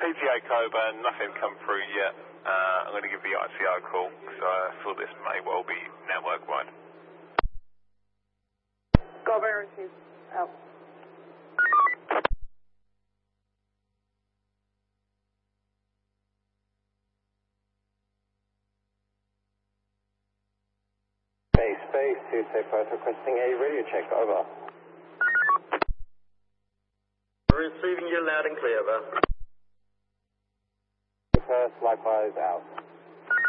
PTA Coburn, nothing come through yet. I'm going to give the ICO a call because I thought this may well be network-wide. Coburn is out. Space 265 requesting a radio check, over. Receiving you loud and clear, over. First, likewise, out.